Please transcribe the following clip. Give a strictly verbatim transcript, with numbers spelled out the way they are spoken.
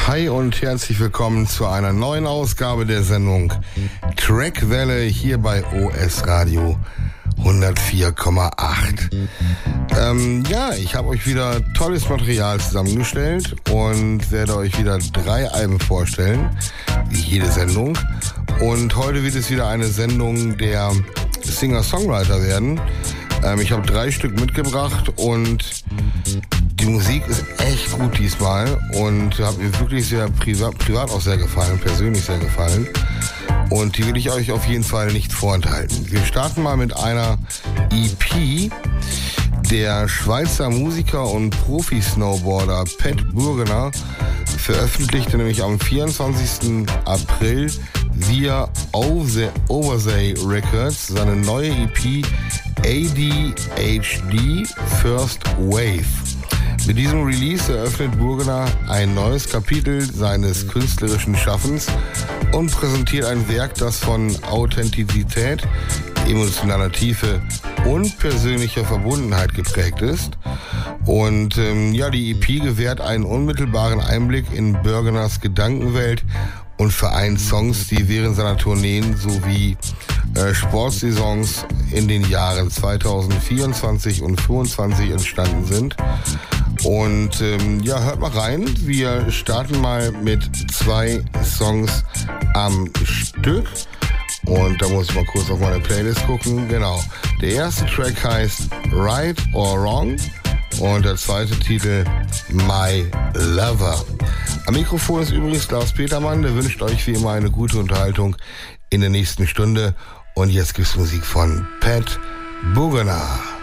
Hi und herzlich willkommen zu einer neuen Ausgabe der Sendung Trackwelle hier bei O S Radio hundertvier Komma acht. Ähm, ja, ich habe euch wieder tolles Material zusammengestellt und werde euch wieder drei Alben vorstellen, wie jede Sendung. Und heute wird es wieder eine Sendung der Singer-Songwriter werden. Ähm, ich habe drei Stück mitgebracht und die Musik ist echt gut diesmal und hat mir wirklich sehr privat, privat auch sehr gefallen, persönlich sehr gefallen. Und die will ich euch auf jeden Fall nicht vorenthalten. Wir starten mal mit einer E P. Der Schweizer Musiker und Profi-Snowboarder Pat Burgener veröffentlichte nämlich am vierundzwanzigsten April via Oversea Records seine neue E P A D H D First Wave. Mit diesem Release eröffnet Burgener ein neues Kapitel seines künstlerischen Schaffens und präsentiert ein Werk, das von Authentizität, emotionaler Tiefe und persönlicher Verbundenheit geprägt ist. Und ähm, ja, die E P gewährt einen unmittelbaren Einblick in Burgeners Gedankenwelt und vereint Songs, die während seiner Tourneen sowie äh, Sportsaisons in den Jahren zweitausendvierundzwanzig und zweitausendfünfundzwanzig entstanden sind. Und ähm, ja, hört mal rein. Wir starten mal mit zwei Songs am Stück. Und da muss ich mal kurz auf meine Playlist gucken. Genau. Der erste Track heißt Right or Wrong und der zweite Titel My Lover. Am Mikrofon ist übrigens Lars Petermann. Der wünscht euch wie immer eine gute Unterhaltung in der nächsten Stunde. Und jetzt gibt's Musik von Pat Burgener.